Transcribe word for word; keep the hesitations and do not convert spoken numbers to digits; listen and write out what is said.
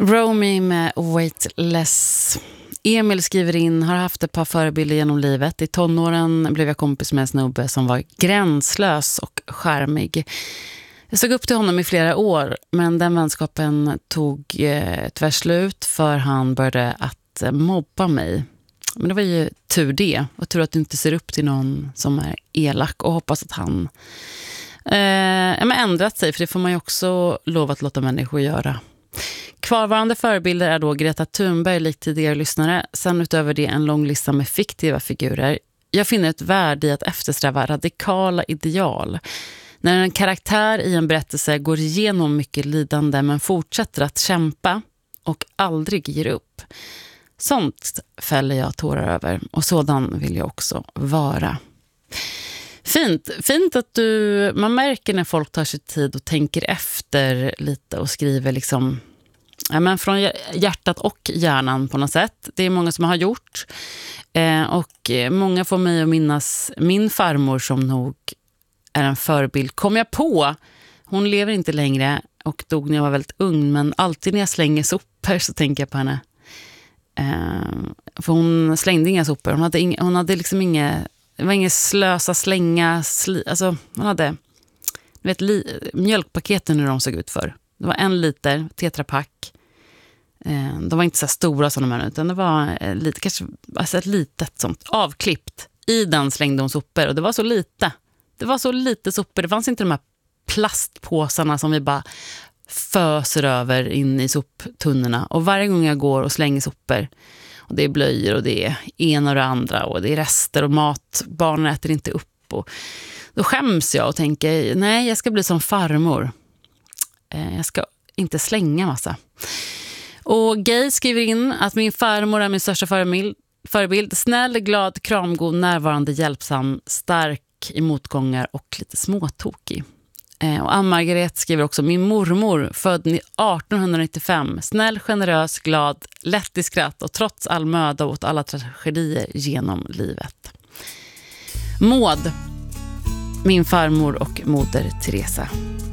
Romy med Weightless. Emil skriver in, har haft ett par förebilder genom livet. I tonåren blev jag kompis med en snubbe som var gränslös och charmig. Jag såg upp till honom i flera år, men den vänskapen tog eh, tyvärr slut för han började att eh, mobba mig. Men det var ju tur det. Och tur att du inte ser upp till någon som är elak och hoppas att han eh, ja, men ändrat sig, för det får man ju också lov att låta människor göra. Kvarvarande förebilder är då Greta Thunberg, likt tidigare lyssnare. Sen utöver det en lång lista med fiktiva figurer. Jag finner ett värde i att eftersträva radikala ideal. När en karaktär i en berättelse går igenom mycket lidande men fortsätter att kämpa och aldrig ger upp. Sånt fäller jag tårar över, och sådan vill jag också vara. Fint, fint att du, man märker när folk tar sig tid och tänker efter lite och skriver liksom, ja, men från hjärtat och hjärnan på något sätt. Det är många som har gjort. Eh, och många får mig att minnas min farmor som nog är en förebild. Kom jag på, hon lever inte längre och dog när jag var väldigt ung, men alltid när jag slänger sopor så tänker jag på henne. Eh, för hon slängde inga sopor. Hon hade, inga, hon hade liksom inga, det var inga slösa, slänga, sli, alltså hon hade, du vet, li, mjölkpaketen hur de såg ut för. Det var en liter tetrapack. Eh, de var inte så stora sådana här, utan det var eh, lite, kanske alltså ett litet sånt avklippt. I den slängde hon sopor, och det var så lite. Det var så lite sopor. Det fanns inte de här plastpåsarna som vi bara föser över in i soptunnorna. Och varje gång jag går och slänger sopor, och det är blöjor och det är ena och det andra och det är rester och mat, barnen äter inte upp, och då skäms jag och tänker, nej, jag ska bli som farmor. Eh, jag ska inte slänga massa. Och Gay skriver in att min farmor är min största förebild. förebild. Snäll, glad, kramgod, närvarande, hjälpsam, stark i motgångar och lite småtokig. Eh, och Ann-Margaret skriver också, min mormor född arton nittiofem, snäll, generös, glad, lätt i skratt och trots all möda åt alla tragedier genom livet. Maud, min farmor och moder Teresa.